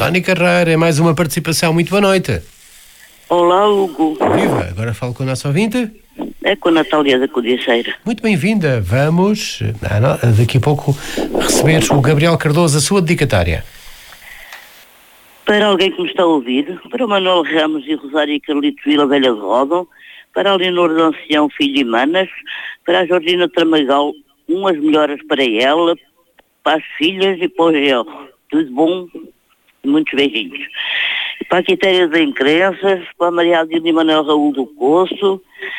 Tony Carreira, é mais uma participação. Muito boa noite. Olá, Hugo. Viva, agora falo com a nossa ouvinte. É com a Natália da Codiceira. Muito bem-vinda. Vamos, daqui a pouco, receber o Gabriel Cardoso, a sua dedicatória. Para alguém que me está a ouvir, para o Manuel Ramos e Rosário e Carlito Vila Velha de Rodão, para a Leonor de Ancião, filho e manas, para a Georgina Tramagal, umas melhoras para ela, para as filhas e para o Gel. Tudo bom? Muitos beijinhos. Para a Quitéria das Encrenças, para a Maria Adilha e Manuel Raul do Poço,